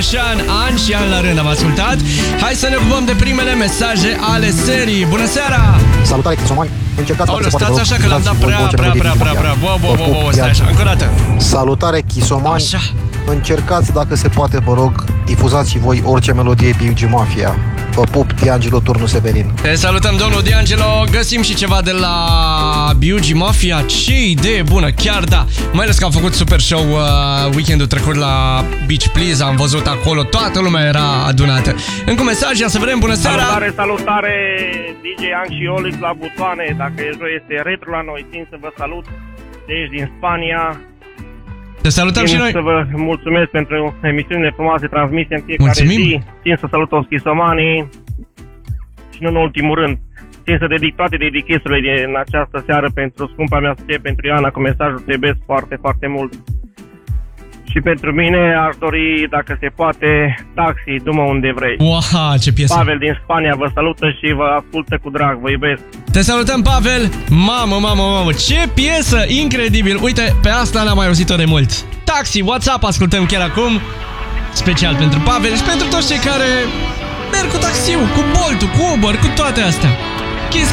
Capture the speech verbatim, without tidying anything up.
Coșan, an și an la rând am ascultat. Hai să ne ocupăm de primele mesaje ale serii. Bună seara! Salutare, Chisomani! Încercați Aoleu, stați așa că l-am dat prea, prea, prea, prea, prea. Bă, bă, bă, bă, stai așa, încă o dată. Salutare, Chisomani! Așa. Încercați, dacă se poate, vă rog, difuzați și voi orice melodie B U G Mafia. Vă pup, D'Angelo, Turnu Severin. Te salutăm, domnul D'Angelo. Găsim și ceva de la B U G Mafia. Ce idee bună, chiar da. Mai ales că am făcut super show uh, weekendul trecut la Beach Please. Am văzut acolo, toată lumea era adunată. Încă un mesaj, ia să vedem, bună seara. Salutare, salutare, D J Ang și Olix la butoane. Dacă e joi, este retro la noi. Țin să vă salut de aici din Spania. Te salutăm și noi. Să vă mulțumesc pentru emisiunile frumoase transmise în fiecare Mulțumim. zi. Țin să salut toți Chisomanii. Și nu în ultimul rând, țin să dedic toate dedichesurile din această seară pentru scumpa mea soție, pentru Ioana, cu mesajul te iubesc foarte, foarte mult. Și pentru mine aș dori, dacă se poate, Taxi, du-mă unde vrei. Wow, ce piesă. Pavel din Spania vă salută și vă ascultă cu drag, vă iubesc. Te salutăm, Pavel. Mamă, mamă, mamă, ce piesă incredibil. Uite, pe asta n-am mai auzit-o de mult. Taxi, WhatsApp, ascultăm chiar acum. Special pentru Pavel și pentru toți cei care merg cu taxiul, cu Bolt-ul, cu Uber, cu toate astea.